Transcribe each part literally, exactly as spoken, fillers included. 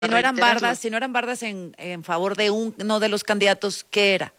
Si no eran reiterarlo. bardas, si no eran bardas en, en favor de uno de los candidatos, ¿qué era?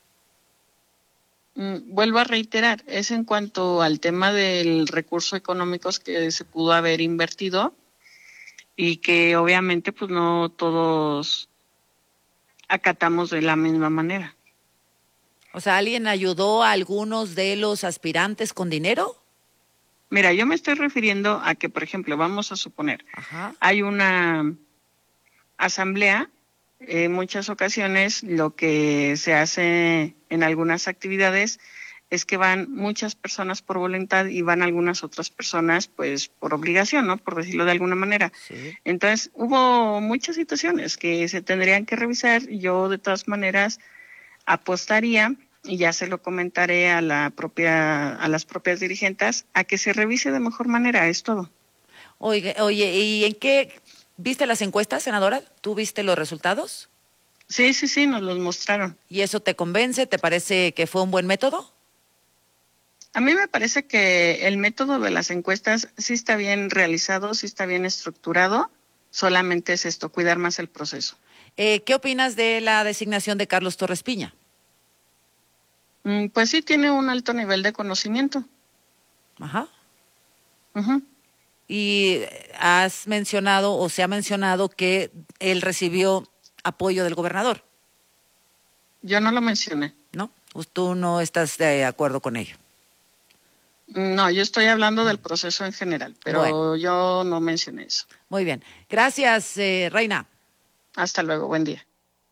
Mm, Vuelvo a reiterar, es en cuanto al tema del recurso económicos que se pudo haber invertido y que obviamente pues no todos acatamos de la misma manera. O sea, ¿alguien ayudó a algunos de los aspirantes con dinero? Mira, yo me estoy refiriendo a que, por ejemplo, vamos a suponer, Ajá. hay una asamblea, en muchas ocasiones lo que se hace en algunas actividades es que van muchas personas por voluntad y van algunas otras personas pues por obligación, ¿no? Por decirlo de alguna manera. Sí. Entonces, hubo muchas situaciones que se tendrían que revisar. Yo de todas maneras apostaría, y ya se lo comentaré a la propia, a las propias dirigentes, a que se revise de mejor manera, es todo. Oye, oye, ¿y en qué viste las encuestas, senadora? ¿Tú viste los resultados? Sí, sí, sí, nos los mostraron. ¿Y eso te convence? ¿Te parece que fue un buen método? A mí me parece que el método de las encuestas sí está bien realizado, sí está bien estructurado, solamente es esto, cuidar más el proceso. Eh, ¿Qué opinas de la designación de Carlos Torres Piña? Mm, Pues sí tiene un alto nivel de conocimiento. Ajá. Ujú. Y has mencionado o se ha mencionado que él recibió apoyo del gobernador, Yo no lo mencioné. ¿no? Pues tú no estás de acuerdo con ello. No, yo estoy hablando del proceso en general, Bueno, pero yo no mencioné eso. muy bien. Gracias, eh, Reina. Hasta luego, buen día.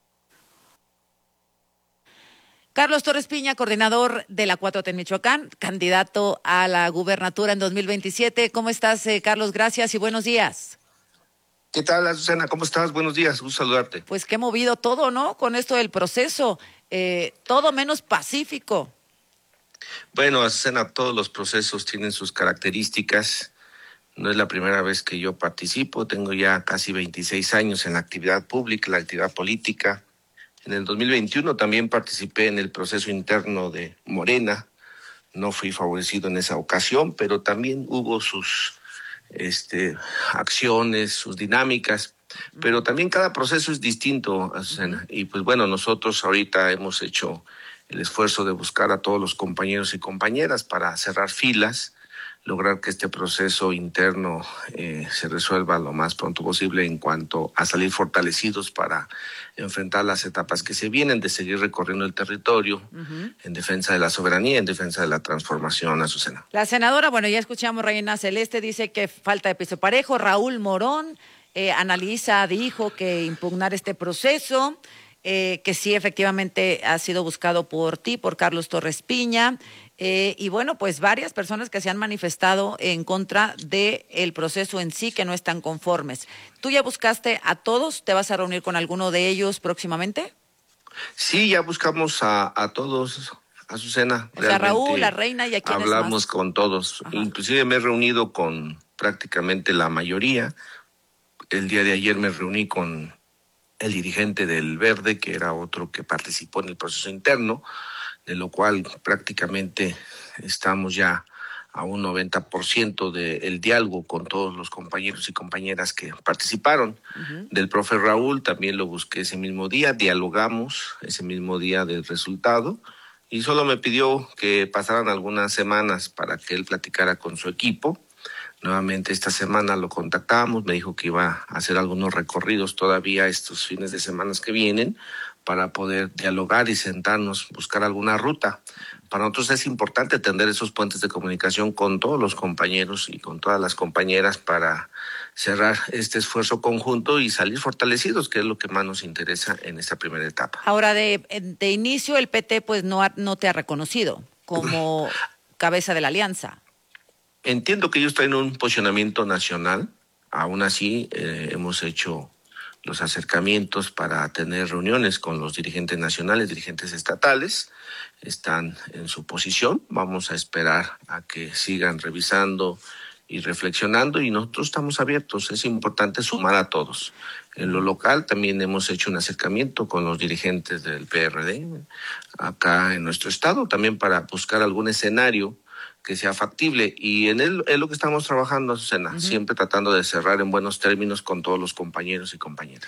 Carlos Torres Piña, coordinador de la cuatro T en Michoacán, candidato a la gubernatura en dos mil veintisiete. ¿Cómo estás, eh, Carlos? Gracias y buenos días. ¿Qué tal, Azucena? ¿Cómo estás? Buenos días, gusto saludarte. Pues qué movido todo, ¿no? Con esto del proceso, eh, todo menos pacífico. Bueno, Azucena, todos los procesos tienen sus características. No es la primera vez que yo participo, tengo ya casi veintiséis años en la actividad pública, en la actividad política. En el dos mil veintiuno también participé en el proceso interno de Morena. No fui favorecido en esa ocasión, pero también hubo sus este, acciones, sus dinámicas. Pero también cada proceso es distinto, Azucena. Y pues bueno, nosotros ahorita hemos hecho el esfuerzo de buscar a todos los compañeros y compañeras para cerrar filas, lograr que este proceso interno eh, se resuelva lo más pronto posible en cuanto a salir fortalecidos para enfrentar las etapas que se vienen, de seguir recorriendo el territorio uh-huh. en defensa de la soberanía, en defensa de la transformación, Azucena. La senadora, bueno, ya escuchamos, Reina Celeste, dice que falta de piso parejo. Raúl Morón eh, analiza, dijo que impugnar este proceso, eh, que sí efectivamente ha sido buscado por ti, por Carlos Torres Piña. Eh, y bueno, pues varias personas que se han manifestado en contra del proceso en sí, que no están conformes. ¿Tú ya buscaste a todos? ¿Te vas a reunir con alguno de ellos próximamente? Sí, ya buscamos a, a todos, Azucena. O sea, Raúl, la Reina y a quiénes hablamos más. Con todos. Ajá. Inclusive me he reunido con prácticamente la mayoría. El día de ayer me reuní con el dirigente del Verde, que era otro que participó en el proceso interno, de lo cual prácticamente estamos ya a un noventa por ciento del diálogo con todos los compañeros y compañeras que participaron. Uh-huh. Del profe Raúl también lo busqué ese mismo día, dialogamos ese mismo día del resultado y solo me pidió que pasaran algunas semanas para que él platicara con su equipo. Nuevamente esta semana lo contactamos, me dijo que iba a hacer algunos recorridos todavía estos fines de semana que vienen para poder dialogar y sentarnos, buscar alguna ruta. Para nosotros es importante tender esos puentes de comunicación con todos los compañeros y con todas las compañeras para cerrar este esfuerzo conjunto y salir fortalecidos, que es lo que más nos interesa en esta primera etapa. Ahora, de, de inicio el P T pues no, ha, no te ha reconocido como cabeza de la alianza. Entiendo que ellos traen un posicionamiento nacional, aún así eh, hemos hecho los acercamientos para tener reuniones con los dirigentes nacionales, dirigentes estatales, están en su posición, vamos a esperar a que sigan revisando y reflexionando y nosotros estamos abiertos, es importante sumar a todos. En lo local también hemos hecho un acercamiento con los dirigentes del P R D, acá en nuestro estado, también para buscar algún escenario que sea factible. Y en él es lo que estamos trabajando, Azucena, uh-huh. siempre tratando de cerrar en buenos términos con todos los compañeros y compañeras.